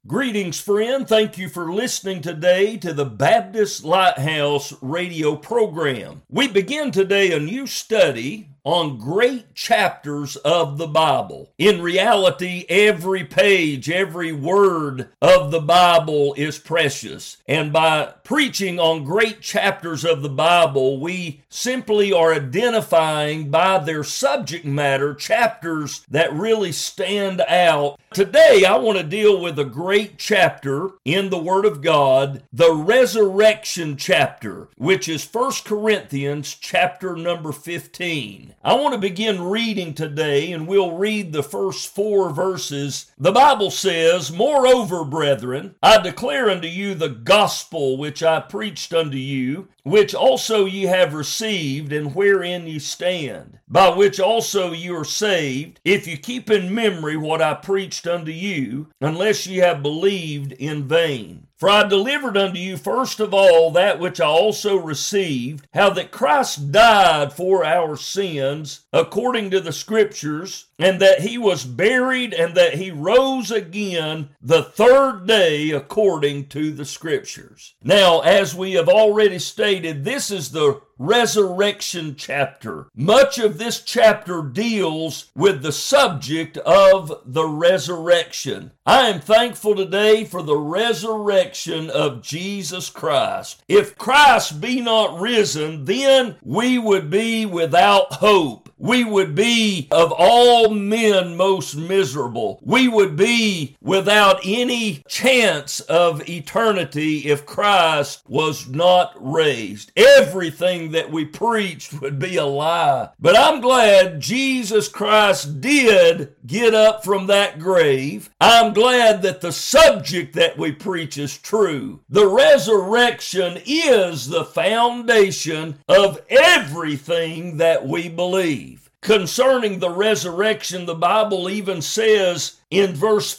Greetings, friend. Thank you for listening today to the Baptist Lighthouse radio program. We begin today a new study on great chapters of the Bible. In reality, every page, every word of the Bible is precious. And by preaching on great chapters of the Bible, we simply are identifying by their subject matter chapters that really stand out. Today, I want to deal with a great chapter in the Word of God, the resurrection chapter, which is 1 Corinthians chapter number 15. I want to begin reading today, and we'll read the first 4 verses. The Bible says, "Moreover, brethren, I declare unto you the gospel which I preached unto you, which also ye have received, and wherein ye stand, by which also you are saved, if you keep in memory what I preached unto you, unless ye have believed in vain. For I delivered unto you first of all that which I also received, how that Christ died for our sins, according to the Scriptures, and that he was buried, and that he rose again the third day according to the Scriptures." Now, as we have already stated, this is the resurrection chapter. Much of this chapter deals with the subject of the resurrection. I am thankful today for the resurrection of Jesus Christ. If Christ be not risen, then we would be without hope. We would be of all men most miserable. We would be without any chance of eternity if Christ was not raised. Everything that we preached would be a lie. But I'm glad Jesus Christ did get up from that grave. I'm glad that the subject that we preach is true. The resurrection is the foundation of everything that we believe. Concerning the resurrection, the Bible even says in verse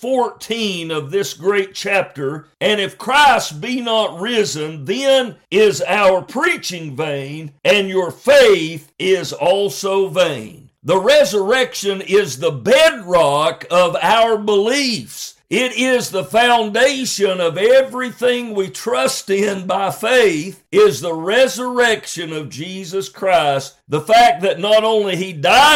14 of this great chapter, "And if Christ be not risen, then is our preaching vain, and your faith is also vain." The resurrection is the bedrock of our beliefs. It is the foundation of everything we trust in by faith, is the resurrection of Jesus Christ. The fact that not only he died